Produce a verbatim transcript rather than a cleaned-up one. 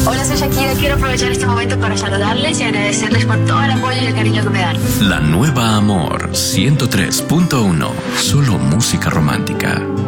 Hola, soy Shakira. Quiero aprovechar este momento para saludarles y agradecerles por todo el apoyo y el cariño que me dan. La Nueva Amor ciento tres punto uno. Solo música romántica.